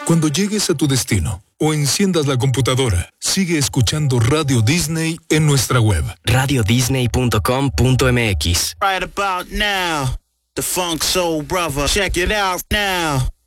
Cuando llegues a tu destino o enciendas la computadora, sigue escuchando Radio Disney en nuestra web. radiodisney.com.mx. Right about now, the Funk Soul Brother. Check it out now.